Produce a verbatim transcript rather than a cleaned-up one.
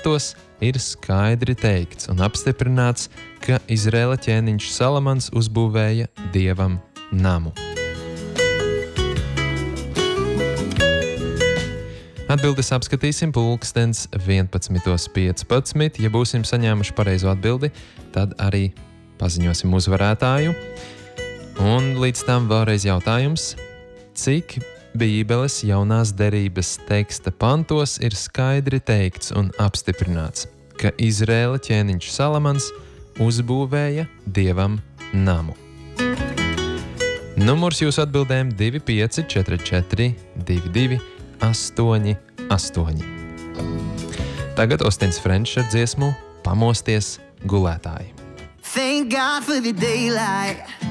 pantos ir skaidri teikts un apstiprināts, ka Izraēla ķēniņš Salamans uzbūvēja Dievam namu. Atbildes apskatīsim pulkstens vienpadsmit piecpadsmit. Ja būsim saņēmuši pareizo atbildi, tad arī paziņosim uzvarētāju. Un līdz tam vēlreiz jautājums, cik Bībeles jaunās derības teksta pantos ir skaidri teikts un apstiprināts, ka Izraēla ķēniņš Salamans uzbūvēja Dievam namu. Numurs jūsu atbildēm divi pieci četri četri divi divi astoņi astoņi. Tagad Ostins Frenčs ar dziesmu Pamosties gulētāji. Thank God for the daylight.